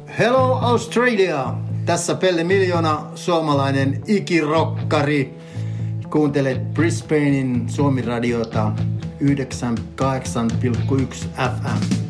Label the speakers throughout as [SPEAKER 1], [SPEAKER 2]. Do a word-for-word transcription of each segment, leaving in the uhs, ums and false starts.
[SPEAKER 1] Hello Australia! Tässä Pelle Miljoona, suomalainen ikirokkari. Kuuntelet Brisbanein Suomi-radiota yhdeksänkymmentäkahdeksan pilkku yksi F M.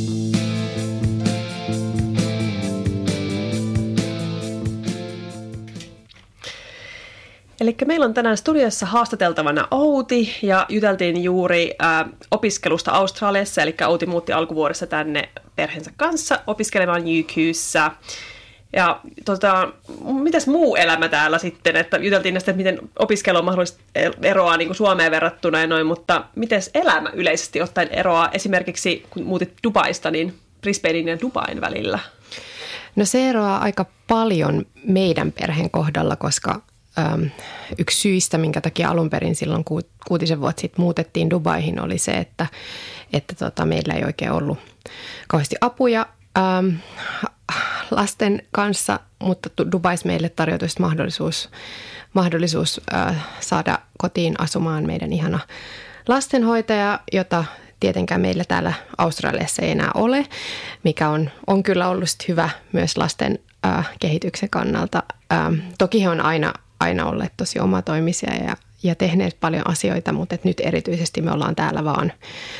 [SPEAKER 2] Eli meillä on tänään studiossa haastateltavana Outi ja juteltiin juuri ä, opiskelusta Australiassa, eli Outi muutti alkuvuodessa tänne perheensä kanssa opiskelemaan U Q:ssä. Ja tota, mitäs muu elämä täällä sitten, että juteltiin näistä, että miten opiskelu on mahdollisesti eroaa niin kuin Suomeen verrattuna ja noin, mutta miten elämä yleisesti ottaen eroaa esimerkiksi, kun muutit Dubaista, niin Brisbanein ja Dubain välillä?
[SPEAKER 3] No se eroaa aika paljon meidän perheen kohdalla, koska yksi syistä, minkä takia alun perin silloin kuutisen vuotta sitten muutettiin Dubaihin, oli se, että, että tota, meillä ei oikein ollut kauheasti apuja ähm, lasten kanssa, mutta Dubais meille tarjoutui mahdollisuus, mahdollisuus äh, saada kotiin asumaan meidän ihana lastenhoitaja, jota tietenkään meillä täällä Australiassa ei enää ole, mikä on, on kyllä ollut hyvä myös lasten äh, kehityksen kannalta. Ähm, toki he on aina aina olleet tosi omatoimisia ja, ja tehneet paljon asioita, mutta et nyt erityisesti me ollaan täällä vaan,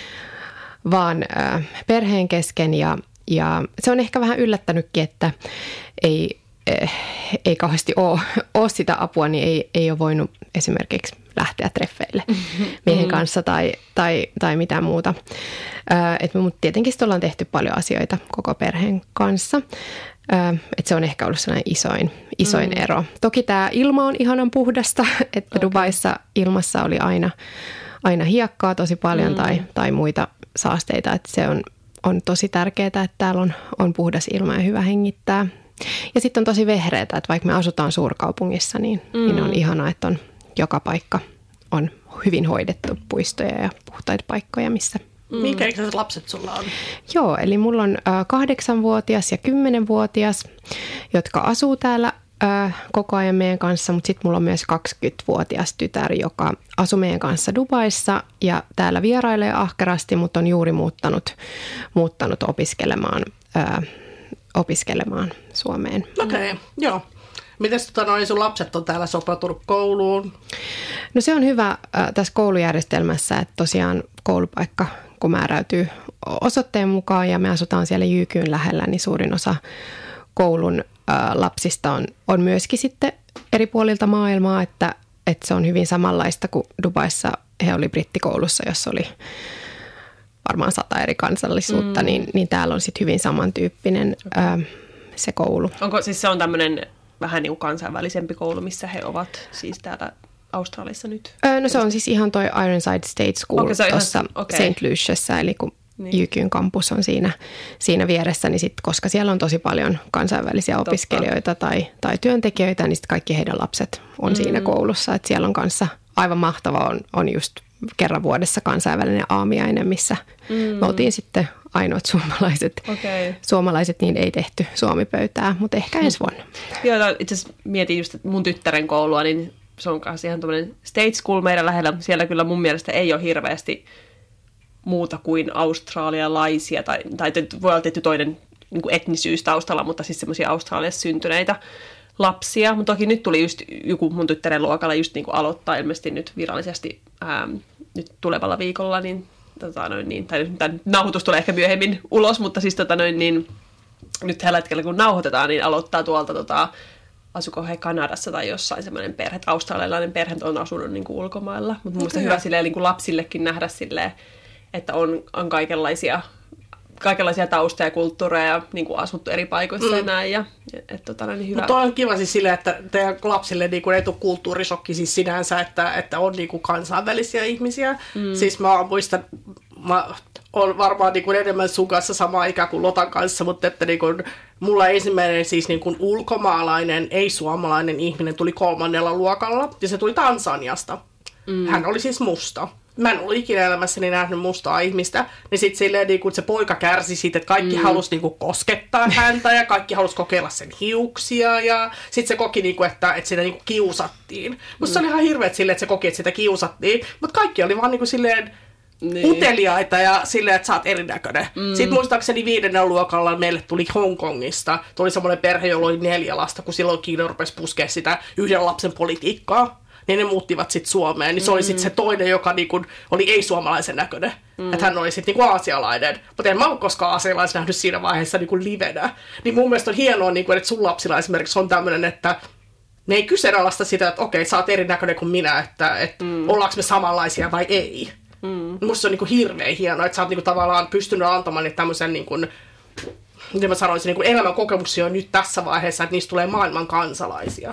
[SPEAKER 3] vaan äh, perheen kesken ja, ja se on ehkä vähän yllättänytkin, että ei, äh, ei kauheasti ole, ole sitä apua, niin ei, ei ole voinut esimerkiksi lähteä treffeille miehen kanssa tai, tai, tai mitään muuta. Äh, et, mutta tietenkin sitten ollaan tehty paljon asioita koko perheen kanssa. Että se on ehkä ollut sellainen isoin, isoin mm. ero. Toki tämä ilma on ihanan puhdasta, että okay. Dubaissa ilmassa oli aina, aina hiekkaa tosi paljon mm. tai, tai muita saasteita. Että se on, on tosi tärkeää, että täällä on, on puhdas ilma ja hyvä hengittää. Ja sitten on tosi vehreätä, että vaikka me asutaan suurkaupungissa, niin, mm. niin on ihanaa, että on joka paikka on hyvin hoidettu puistoja ja puhtaita paikkoja, missä
[SPEAKER 4] Mm. Minkä ikäiset lapset sulla on?
[SPEAKER 3] Joo, eli mulla on äh, kahdeksanvuotias ja kymmenenvuotias, jotka asuu täällä äh, koko ajan meidän kanssa, mutta sitten mulla on myös kaksikymmentävuotias tytär, joka asuu meidän kanssa Dubaissa ja täällä vierailee ahkerasti, mutta on juuri muuttanut, muuttanut opiskelemaan, äh, opiskelemaan Suomeen.
[SPEAKER 4] Okei, okay, joo. Miten tota, noin sun lapset on täällä sopeutunut kouluun?
[SPEAKER 3] No se on hyvä äh, tässä koulujärjestelmässä, että tosiaan koulupaikka, kun määräytyy osoitteen mukaan ja me asutaan siellä Jykyyn lähellä, niin suurin osa koulun äh, lapsista on, on myöskin sitten eri puolilta maailmaa, että, että se on hyvin samanlaista kuin Dubaissa. He oli brittikoulussa, jossa oli varmaan sata eri kansallisuutta, mm. niin, niin täällä on sitten hyvin samantyyppinen äh, se koulu. Onko
[SPEAKER 2] siis se on tämmöinen vähän niin kuin kansainvälisempi koulu, missä he ovat siis täällä Australiassa nyt?
[SPEAKER 3] Öö, no se on siis ihan toi Ironside State School okay, tuossa okay. Saint Luciassa, eli kun niin. Y Q:n kampus on siinä, siinä vieressä, niin sit, koska siellä on tosi paljon kansainvälisiä Totta. opiskelijoita tai, tai työntekijöitä, niin sit kaikki heidän lapset on mm. siinä koulussa. Et siellä on kanssa aivan mahtava on, on just kerran vuodessa kansainvälinen aamiainen, missä mm. me oltiin sitten ainoat suomalaiset. Okay. Suomalaiset, niin ei tehty suomipöytää, mutta ehkä ensi vuonna.
[SPEAKER 2] Joo, itse asiassa mietin just mun tyttären koulua, niin se on kanssa ihan tämmöinen state school meidän lähellä. Siellä kyllä mun mielestä ei ole hirveästi muuta kuin australialaisia, tai, tai voi olla tietty toinen niin kuin etnisyys taustalla, mutta siis semmoisia Australiassa syntyneitä lapsia. Mutta toki nyt tuli just joku mun tyttären luokalla just niin kuin aloittaa ilmeisesti nyt virallisesti ää, nyt tulevalla viikolla, niin, tota noin, niin tai tämän nauhoitus tulee ehkä myöhemmin ulos, mutta siis tota noin, niin, nyt tällä hetkellä kun nauhoitetaan, niin aloittaa tuolta tota, asuko he Kanadassa tai jossain semmoinen perhe, australialainen perhe on asunut niin kuin ulkomailla. Mutta mun mielestä hyvä silleen, niin kuin lapsillekin nähdä silleen, että on, on kaikenlaisia, kaikenlaisia taustoja ja kulttuureja niin kuin asuttu eri paikoissa mm. ja näin. Ja, et, tota, niin hyvä.
[SPEAKER 4] Mutta on kiva siis silleen, että teidän lapsille niin kuin ei tule kulttuurisokki siis sinänsä, että, että on niin kuin kansainvälisiä ihmisiä. Mm. Siis mä muistan, mä on varmaan niin kuin enemmän sun kanssa sama ikä kuin Lotan kanssa, mutta että niin kuin, mulla ensimmäinen siis niin kuin ulkomaalainen, ei-suomalainen ihminen tuli kolmannella luokalla, ja se tuli Tansaniasta. Mm. Hän oli siis musta. Mä en ollut ikinä elämässäni nähnyt mustaa ihmistä, niin sitten silleen, niin kun se poika kärsi siitä, että kaikki mm. halusi niin kuin koskettaa häntä, ja kaikki halusi kokeilla sen hiuksia, ja sitten se koki, niin kuin, että, että sitä niin kuin kiusattiin. Musta mm. se oli ihan hirveet silleen, että se koki, että sitä kiusattiin, mutta kaikki oli vaan niin kuin silleen, niin. uteliaita ja silleen, että sä oot erinäköinen. Mm. Sitten muistaakseni viidennen luokalla meille tuli Hongkongista. Tuli semmoinen perhe, jolla oli neljä lasta, kun silloin Kiina rupesi puskea sitä yhden lapsen politiikkaa. Niin ne muuttivat sitten Suomeen. Niin se mm. oli sitten se toinen, joka niinku oli ei-suomalaisen näköinen. Mm. Että hän oli sitten niinku aasialainen. Mutta en mä ole koskaan aasialaisen nähnyt siinä vaiheessa niinku livenä. Niin mun mielestä on hienoa, niinku, että sun lapsilla esimerkiksi on tämmöinen, että ne ei kyseenalaista sitä, että okei, sä oot erinäköinen kuin minä, että, että mm. ollaanko me samanlaisia vai ei. Mm. Musta se on niinku hirveän hienoa, että sä oot niinku tavallaan pystynyt antamaan niitä tämmöisen, niinku, miten mä sanoisin, niinku elämän kokemuksia jo nyt tässä vaiheessa, että niistä tulee maailman kansalaisia.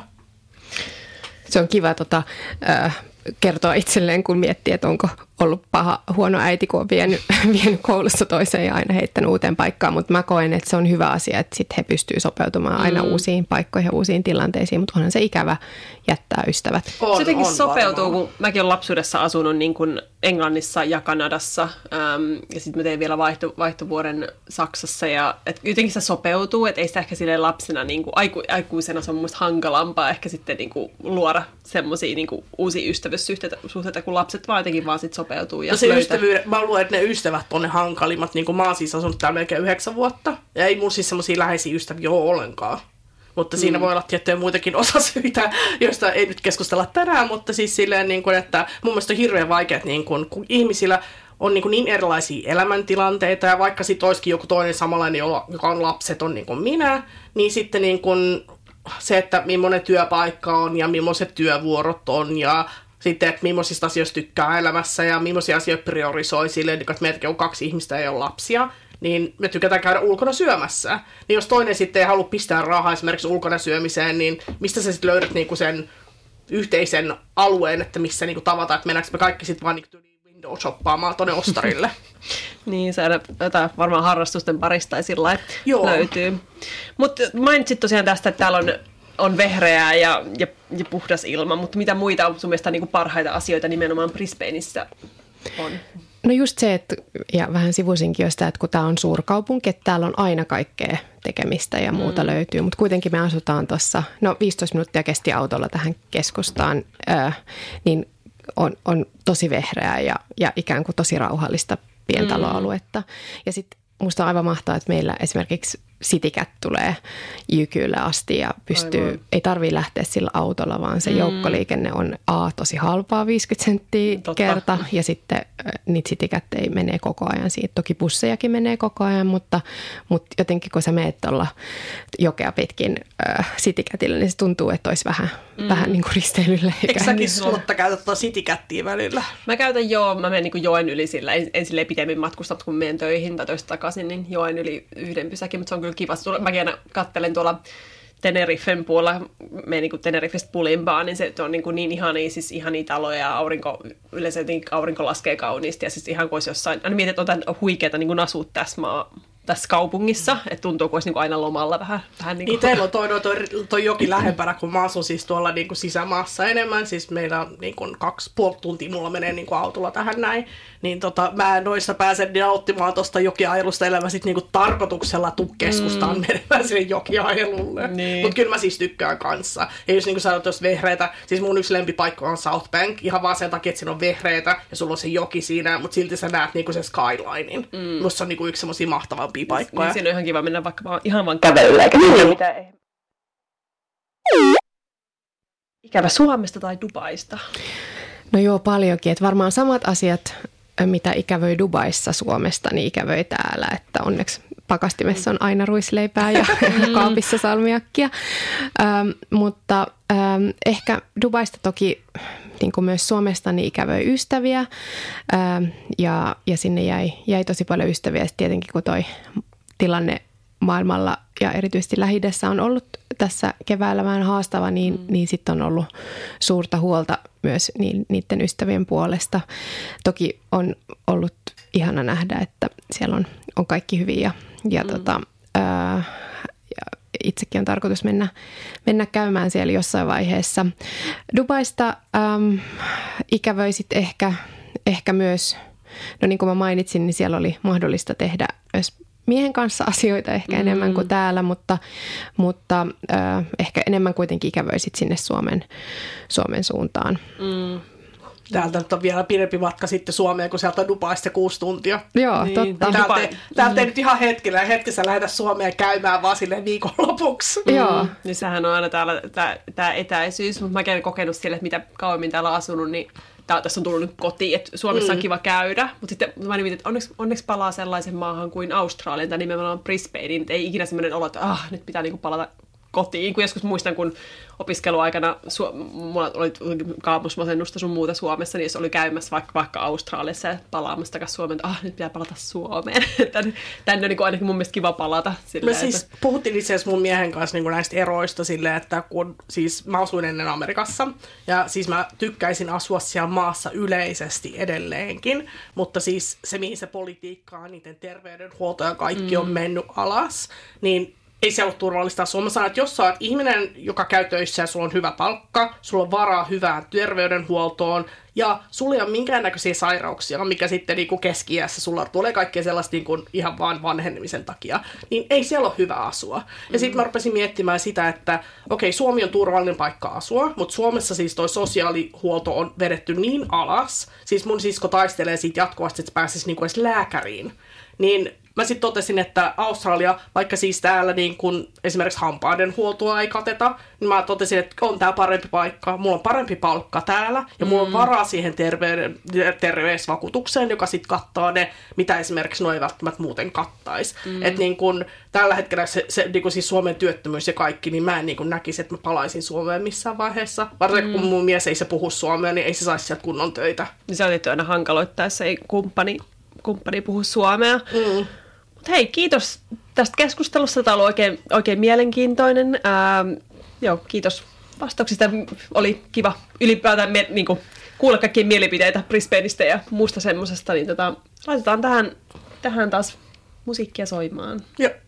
[SPEAKER 3] Se on kiva tota, äh, kertoa itselleen, kun miettii, että onko ollut paha, huono äiti, kun on vienyt, vienyt koulussa toiseen ja aina heittänyt uuteen paikkaan. Mutta mä koen, että se on hyvä asia, että sit he pystyvät sopeutumaan aina mm. uusiin paikkoihin ja uusiin tilanteisiin. Mutta onhan se ikävä jättää ystävät.
[SPEAKER 2] On, se jotenkin on sopeutuu, varmaan. Kun mäkin olen lapsuudessa asunut niin kuin Englannissa ja Kanadassa. Ähm, ja sitten mä tein vielä vaihto, vaihtovuoden Saksassa. Ja, et jotenkin se sopeutuu, että ei sitä ehkä silleen lapsena, niin kuin, aiku, aikuisena se on musta hankalampaa ehkä sitten niin kuin, luoda semmoisia niin kuin, uusia ystävyyssuhteita, kun lapset vaan jotenkin vaan sit sopeutuu. Ja
[SPEAKER 4] no se ystävyys, mä luulen, että ne ystävät on ne hankalimmat. Niin kuin mä oon siis asunut täällä melkein yhdeksän vuotta. Ja ei mun siis semmosia läheisiä ystäviä ole ollenkaan. Mutta mm. siinä voi olla tiettyjä muitakin osasyitä, joista ei nyt keskustella tänään. Mutta siis silleen, niin kuin, että mun mielestä on hirveän vaikea, niin kuin, kun ihmisillä on niin, kuin niin erilaisia elämäntilanteita. Ja vaikka sit olisikin joku toinen samanlainen, joka on lapseton niin kuin minä, niin sitten niin kuin se, että millainen työpaikka on ja millaiset työvuorot on ja sitten, että millaisista asioista tykkää elämässä ja millaisia asioita priorisoi silleen, että meiltäkin on kaksi ihmistä ja ei ole lapsia, niin me tykätään käydä ulkona syömässä. Niin jos toinen sitten ei halua pistää rahaa esimerkiksi ulkona syömiseen, niin mistä sä sitten löydät niinku sen yhteisen alueen, että missä niinku tavataan, että mennäänkö me kaikki sitten vaan niinku window shoppaamaan tuonne ostarille.
[SPEAKER 2] Niin, se jotain varmaan harrastusten parista tai sillä löytyy. Mutta mainitsit tosiaan tästä, että täällä on on vehreää ja, ja, ja puhdas ilma, mutta mitä muita on sun mielestä niin kuin parhaita asioita nimenomaan Brisbaneissa on?
[SPEAKER 3] No just se, että, ja vähän sivusinkin jo sitä, että kun tämä on suurkaupunki, että täällä on aina kaikkea tekemistä ja muuta mm. löytyy, mutta kuitenkin me asutaan tuossa, no viisitoista minuuttia kesti autolla tähän keskustaan, äh, niin on, on tosi vehreää ja, ja ikään kuin tosi rauhallista pientaloaluetta. Mm. Ja sitten musta on aivan mahtavaa, että meillä esimerkiksi CityCat tulee Jykylle asti ja pystyy, aivan. ei tarvitse lähteä sillä autolla, vaan se mm. joukkoliikenne on A, tosi halpaa, viisikymmentä senttiä Totta. kerta, ja sitten niitä CityCat ei menee koko ajan siitä. Toki bussejakin menee koko ajan, mutta, mutta jotenkin kun sä meet tuolla jokea pitkin äh, CityCatille, niin se tuntuu, että olisi vähän, mm. vähän niin kuin risteilylle.
[SPEAKER 4] Eikö säkin suotta käytä tuota CityCatia välillä?
[SPEAKER 2] Mä käytän joo, mä menen niin kuin joen yli sillä, en, en silleen pitemmin matkustaa, kun menen töihin tai toista takaisin, niin joen yli yhden pysäkin, mutta se on kyllä kiva. Mäkin aina katselen tuolla Teneriffen puolella, menen niin Teneriffestä Pulimbaan, niin se on niin, niin ihania, siis ihania taloja ja aurinko, yleensä aurinko laskee kauniisti ja siis ihan kuin olisi jossain, aina mietin, että on huikeeta niin asua tässä maa, tässä kaupungissa, että tuntuu, kuin olisi niin aina lomalla vähän. vähän niin,
[SPEAKER 4] niin teillä on toi, toi, toi joki lähempänä, kun mä asun siis tuolla niin kuin sisämaassa enemmän, siis meillä on niin kuin kaksi puoli tuntia, mulla menee niin kuin autolla tähän näin, niin tota, mä noissa pääsen nauttimaan tuosta jokiajelusta, elämä sitten niin kuin tarkoituksella tuu keskustaan mm. menemään sinne jokiajelulle. Niin. Mutta kyllä mä siis tykkään kanssa. Ja jos niin kuin sanot, jos vehreitä, siis mun yksi lempipaikka on South Bank, ihan vaan sen takia, että siinä on vehreitä ja sulla on se joki siinä, mutta silti sä näet niin kuin sen skylinein. Mm. Musta se on niin kuin yksi semmosia mahtavaa paikkoja.
[SPEAKER 2] Niin siinä on ihan kiva mennä vaikka vaan, ihan vaan kävelyllä, eikä mitään mitä ei. Ikävä Suomesta tai Dubaista?
[SPEAKER 3] No joo, paljonkin. Että varmaan samat asiat, mitä ikävöi Dubaissa Suomesta, niin ikävöi täällä. Että onneksi pakastimessa on aina ruisleipää ja kaapissa salmiakkia. Ähm, mutta ähm, ehkä Dubaista toki, niin kuin myös Suomesta, niin ikävöi ystäviä. Ähm, ja, ja sinne jäi, jäi tosi paljon ystäviä. Sitten tietenkin kun toi tilanne maailmalla ja erityisesti Lähi-idässä on ollut tässä keväällä vähän haastava, niin, mm. niin sitten on ollut suurta huolta myös niiden ystävien puolesta. Toki on ollut ihana nähdä, että siellä on, on kaikki hyvin ja, ja, mm. tota, ää, ja itsekin on tarkoitus mennä, mennä käymään siellä jossain vaiheessa. Dubaista äm, ikävöi sitten ehkä, ehkä myös, no niin kuin mä mainitsin, niin siellä oli mahdollista tehdä myös miehen kanssa asioita ehkä mm. enemmän kuin täällä, mutta, mutta äh, ehkä enemmän kuitenkin ikävöi sit sinne Suomen, Suomen suuntaan.
[SPEAKER 2] Mm.
[SPEAKER 4] Täältä nyt on vielä pidempi matka sitten Suomeen, kun sieltä on Dubaista kuusi tuntia.
[SPEAKER 3] Joo,
[SPEAKER 2] Niin,
[SPEAKER 3] totta.
[SPEAKER 2] niin.
[SPEAKER 4] Täältä,
[SPEAKER 2] Dubai-
[SPEAKER 4] täältä ei nyt ihan hetkellä, hetkessä lähdetä Suomeen käymään vaan silleen viikonlopuksi.
[SPEAKER 3] Joo.
[SPEAKER 2] Niin sehän on aina täällä tämä etäisyys, mutta mäkin olen kokenut sille, että mitä kauemmin täällä on asunut, niin tää, tässä on tullut nyt kotiin, että Suomessa mm. on kiva käydä, mutta sitten mä nimitin, että onneksi, onneksi palaa sellaisen maahan kuin Australian, tai nimenomaan Brisbanein, että ei ikinä semmoinen olo, että ah, nyt pitää niinku palata kotiin, kun joskus muistan, kun opiskeluaikana su- mulla oli kaapusmasennusta sun muuta Suomessa, niin jos oli käymässä vaikka, vaikka Australiassa ja palaamassa takaisin Suomeen, että ah, nyt pitää palata Suomeen. Tänne, tänne on niin kuin ainakin mun mielestä kiva palata. Silleen,
[SPEAKER 4] me siis
[SPEAKER 2] että...
[SPEAKER 4] puhuttiin itse asiassa mun miehen kanssa niin näistä eroista silleen, että kun siis mä asuin ennen Amerikassa, ja siis mä tykkäisin asua siellä maassa yleisesti edelleenkin, mutta siis se, mihin se politiikka, niiden terveydenhuolto ja kaikki mm. on mennyt alas, niin ei se ole turvallista asua. Mä sanon, että jos sä oot ihminen, joka käy töissä ja sulla on hyvä palkka, sulla on varaa hyvään terveydenhuoltoon ja sulla ei ole minkäännäköisiä sairauksia, mikä sitten niin kuin keski-iässä sulla tulee kaikkea sellaista niin kuin ihan vaan vanhenemisen takia, niin ei siellä ole hyvä asua. Ja sitten mä rupesin miettimään sitä, että okei, Suomi on turvallinen paikka asua, mutta Suomessa siis toi sosiaalihuolto on vedetty niin alas, siis mun sisko taistelee siitä jatkuvasti, että se pääsisi niin kuin edes lääkäriin, niin mä sitten totesin, että Australia, vaikka siis täällä niin kun esimerkiksi hampaiden huoltoa ei kateta, niin mä totesin, että on tää parempi paikka, mulla on parempi palkka täällä, ja mulla on varaa siihen terveyden, terveysvakuutukseen, joka sitten kattaa ne, mitä esimerkiksi nuo ei välttämättä muuten kattaisi. Mm. Että niin kun tällä hetkellä se, se niin kun siis Suomen työttömyys ja kaikki, niin mä en niin kun näkisi, että mä palaisin Suomeen missään vaiheessa. Varsinkin mm. kun mun mies ei se puhu suomea, niin ei se saisi sieltä kunnon töitä.
[SPEAKER 2] Niin se on tietysti aina hankaloittaessa, ei kumppani, kumppani puhu suomea. Mm. Hei, kiitos tästä keskustelusta. Tämä oli oikein, oikein mielenkiintoinen. Ää, joo, kiitos vastauksista. Oli kiva ylipäätään me, niin kuin, kuulla kaikkien mielipiteitä Brisbaneista ja muusta semmoisesta. Niin tota, laitetaan tähän, tähän taas musiikkia soimaan.
[SPEAKER 4] Joo.